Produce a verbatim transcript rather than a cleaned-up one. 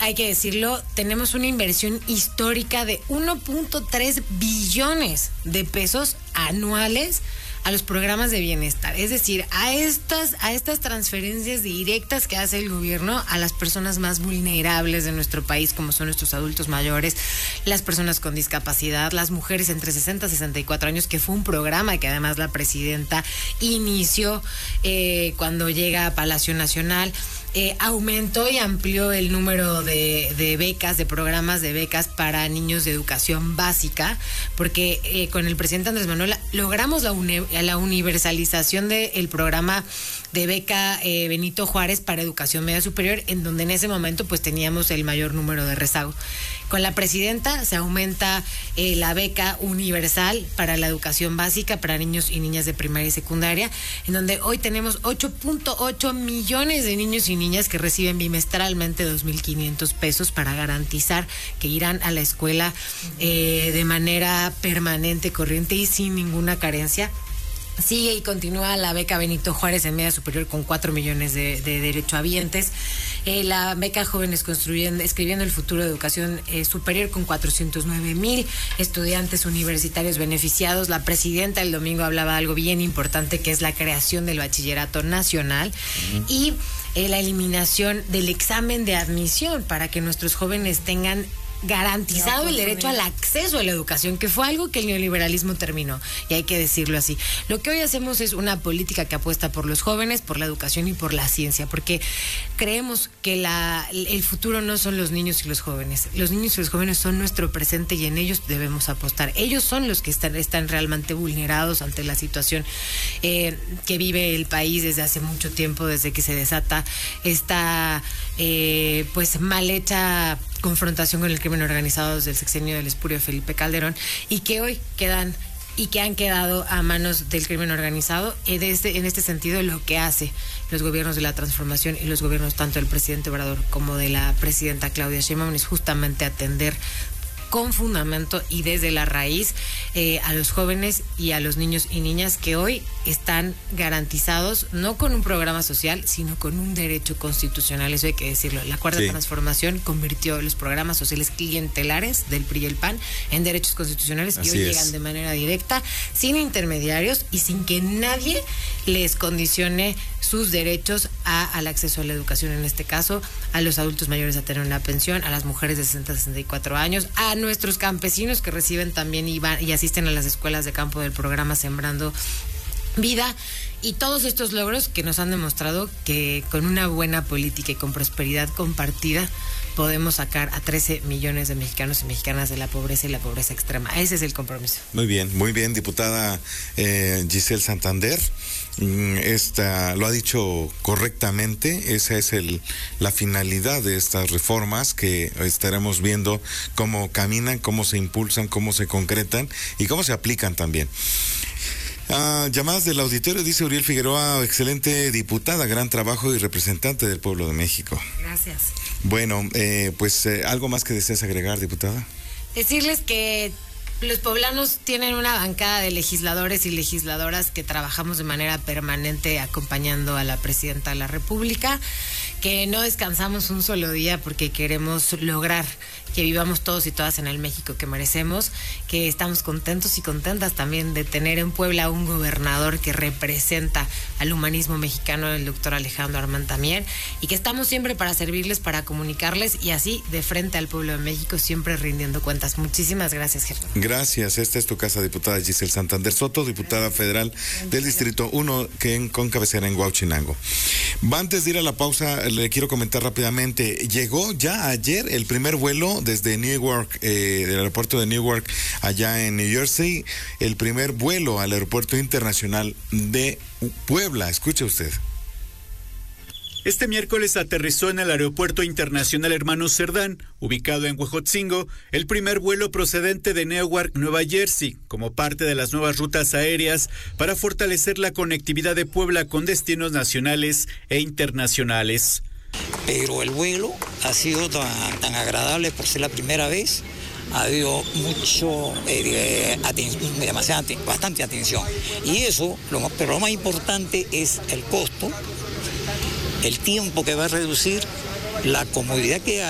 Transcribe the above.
hay que decirlo, tenemos una inversión histórica de uno punto tres billones de pesos anuales a los programas de bienestar, es decir, a estas, a estas transferencias directas que hace el gobierno a las personas más vulnerables de nuestro país, como son nuestros adultos mayores, las personas con discapacidad, las mujeres entre sesenta y sesenta y cuatro años, que fue un programa que además la presidenta inició eh, cuando llega a Palacio Nacional. Eh, aumentó y amplió el número de, de becas, de programas de becas para niños de educación básica, porque eh, con el presidente Andrés Manuel logramos la, uni, la universalización del programa de beca eh, Benito Juárez para educación media superior, en donde en ese momento pues teníamos el mayor número de rezago. Con la presidenta se aumenta eh, la beca universal para la educación básica para niños y niñas de primaria y secundaria, en donde hoy tenemos ocho punto ocho millones de niños y niñas que reciben bimestralmente dos mil quinientos pesos para garantizar que irán a la escuela eh, de manera permanente, corriente y sin ninguna carencia. Sigue y continúa la beca Benito Juárez en media superior con cuatro millones de, de derechohabientes. Eh, la beca Jóvenes Construyendo, Escribiendo el Futuro de Educación eh, Superior con cuatrocientos nueve mil estudiantes universitarios beneficiados. La presidenta el domingo hablaba de algo bien importante, que es la creación del bachillerato nacional uh-huh. y eh, la eliminación del examen de admisión para que nuestros jóvenes tengan garantizado el derecho al acceso a la educación, que fue algo que el neoliberalismo terminó, y hay que decirlo así. Lo que hoy hacemos es una política que apuesta por los jóvenes, por la educación y por la ciencia, porque creemos que la, el futuro no son los niños y los jóvenes. Los niños y los jóvenes son nuestro presente y en ellos debemos apostar. Ellos son los que están, están realmente vulnerados ante la situación eh, que vive el país desde hace mucho tiempo, desde que se desata esta eh, pues mal hecha confrontación con el crimen organizado desde el sexenio del espurio Felipe Calderón, y que hoy quedan y que han quedado a manos del crimen organizado. En este, en este sentido, lo que hace los gobiernos de la transformación y los gobiernos tanto del presidente Obrador como de la presidenta Claudia Sheinbaum es justamente atender con fundamento y desde la raíz eh, a los jóvenes y a los niños y niñas que hoy están garantizados no con un programa social, sino con un derecho constitucional. Eso hay que decirlo. La Cuarta sí. Transformación convirtió los programas sociales clientelares del P R I y el P A N en derechos constitucionales. Así y hoy es. Llegan de manera directa, sin intermediarios y sin que nadie les condicione sus derechos a, al acceso a la educación, en este caso, a los adultos mayores a tener una pensión, a las mujeres de sesenta a sesenta y cuatro años, a nuestros campesinos que reciben también y, van, y asisten a las escuelas de campo del programa Sembrando Vida, y todos estos logros que nos han demostrado que con una buena política y con prosperidad compartida podemos sacar a trece millones de mexicanos y mexicanas de la pobreza y la pobreza extrema. Ese es el compromiso. Muy bien, muy bien, diputada eh, Giselle Santander. Esta lo ha dicho correctamente. Esa es el la finalidad de estas reformas, que estaremos viendo cómo caminan, cómo se impulsan, cómo se concretan y cómo se aplican también. Ah, llamadas del auditorio, dice Uriel Figueroa, excelente diputada, gran trabajo y representante del pueblo de México. Gracias. Bueno, eh, pues eh, algo más que deseas agregar, diputada. Decirles que los poblanos tienen una bancada de legisladores y legisladoras que trabajamos de manera permanente acompañando a la presidenta de la República, que no descansamos un solo día porque queremos lograr que vivamos todos y todas en el México que merecemos, que estamos contentos y contentas también de tener en Puebla un gobernador que representa al humanismo mexicano, el doctor Alejandro Armantamier, y que estamos siempre para servirles, para comunicarles y así de frente al pueblo de México, siempre rindiendo cuentas. Muchísimas gracias, jefe. Gracias. Esta es tu casa, diputada Giselle Santander Soto, diputada federal del Distrito uno, que en, con cabecera en Huauchinango. Antes de ir a la pausa, le quiero comentar rápidamente, llegó ya ayer el primer vuelo desde Newark, eh, del aeropuerto de Newark, allá en New Jersey, el primer vuelo al aeropuerto internacional de Puebla. Escuche usted. Este miércoles aterrizó en el Aeropuerto Internacional Hermanos Cerdán, ubicado en Huejotzingo, el primer vuelo procedente de Newark, Nueva Jersey, como parte de las nuevas rutas aéreas para fortalecer la conectividad de Puebla con destinos nacionales e internacionales. Pero el vuelo ha sido tan, tan agradable por ser la primera vez. Ha habido mucho, eh, aten- demasiada, bastante atención. Y eso, lo más, pero lo más importante es el costo, el tiempo que va a reducir, la comodidad que hay.